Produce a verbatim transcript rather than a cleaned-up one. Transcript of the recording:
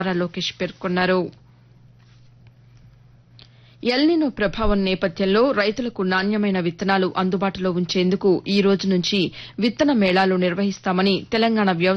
నారా లోకేష్ పేర్కొన్నారు. ఎల్నినో ప్రభావం నేపథ్యంలో రైతులకు నాణ్యమైన విత్తనాలు అందుబాటులో ఉంచేందుకు ఈ రోజు నుంచి విత్తన మేళాలు నిర్వహిస్తామని తెలంగాణ వ్యవసాయ